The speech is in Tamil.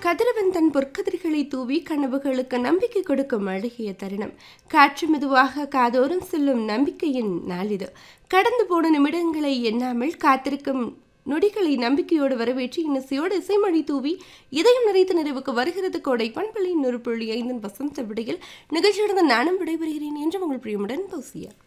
கதிரவன் தன் பொற்கதிர்களை தூவி கனவுகளுக்கு நம்பிக்கை கொடுக்கும் அழகிய தருணம். காற்று மெதுவாக காதோறும் செல்லும் நம்பிக்கையின் நாளிது. கடந்து போன நிமிடங்களை எண்ணாமல் காத்திருக்கும் நொடிகளை நம்பிக்கையோடு வரவேற்றி இன்னிசையோடு இசைமொழி தூவி இதயம் நிறைத்த நிறைவுக்கு வருகிறது கோடை பண்பலை 100.5 வசந்த விடையில் நிகழ்ச்சியுடன் நானும் விடைபெறுகிறேன் என்று உங்கள் பிரியமுடன் பௌசியா.